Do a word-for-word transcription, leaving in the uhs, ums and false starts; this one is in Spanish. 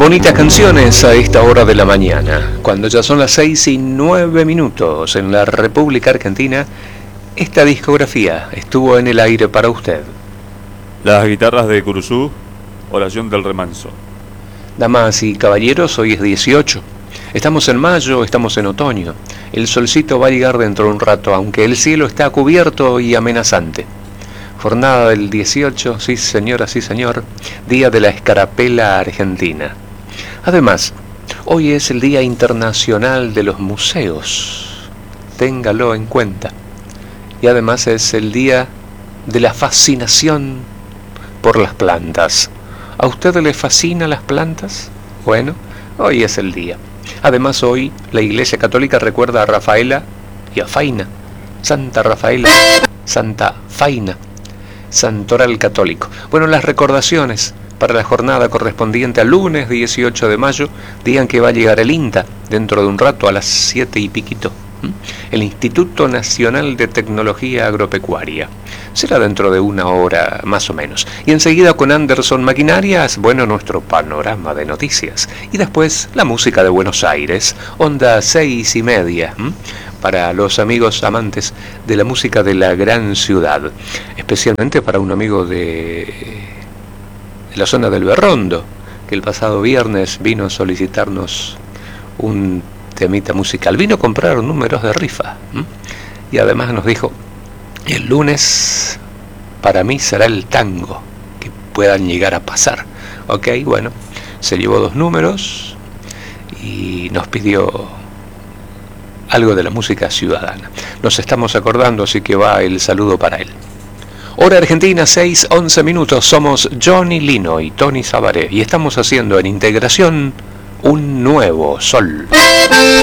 Bonitas canciones a esta hora de la mañana, cuando ya son las seis y nueve minutos en la República Argentina. Esta discografía estuvo en el aire para usted. Las guitarras de Curuzú, Oración del Remanso. Damas y caballeros, hoy es dieciocho. Estamos en mayo, estamos en otoño. El solcito va a llegar dentro de un rato, aunque el cielo está cubierto y amenazante. Jornada del dieciocho, sí señora, sí señor, Día de la Escarapela Argentina. Además, hoy es el Día Internacional de los Museos. Téngalo en cuenta. Y además es el Día de la Fascinación por las plantas. ¿A usted le fascinan las plantas? Bueno, hoy es el día. Además, hoy la Iglesia Católica recuerda a Rafaela y a Faina. Santa Rafaela, Santa Faina, santoral católico. Bueno, las recordaciones para la jornada correspondiente al lunes dieciocho de mayo, digan que va a llegar el INTA dentro de un rato a las siete y piquito. El Instituto Nacional de Tecnología Agropecuaria. Será dentro de una hora más o menos. Y enseguida con Anderson Maquinarias, bueno, nuestro panorama de noticias. Y después la música de Buenos Aires, onda seis y media, ¿m? Para los amigos amantes de la música de la gran ciudad. Especialmente para un amigo de, de la zona del Berrondo, que el pasado viernes vino a solicitarnos un temita musical. Vino a comprar números de rifa, ¿m? Y además nos dijo: el lunes para mí será el tango que puedan llegar a pasar. Ok, bueno, se llevó dos números y nos pidió algo de la música ciudadana. Nos estamos acordando, así que va el saludo para él. Hora Argentina, seis, once minutos. Somos Johnny Lino y Tony Sabaré y estamos haciendo en Integración un nuevo sol.